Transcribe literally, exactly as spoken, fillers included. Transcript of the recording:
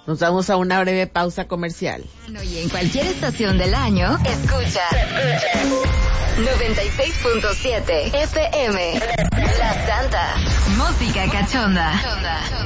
Nos vamos a una breve pausa comercial. Y en cualquier estación del año, escucha noventa y seis punto siete F M. La Santa. Música cachonda.